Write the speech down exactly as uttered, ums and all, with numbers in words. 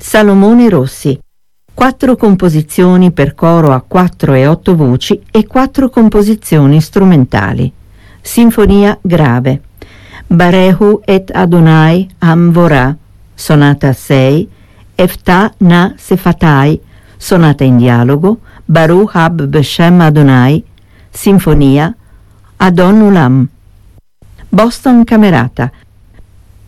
Salomone Rossi. Quattro composizioni per coro a quattro e otto voci e quattro composizioni strumentali. Sinfonia grave. Barehu et Adonai Am Vorah, sonata sei. Eftah Na Sefatai, sonata in dialogo. Baruch Hab Beshem Adonai, sinfonia. Adon Ulam. Boston Camerata.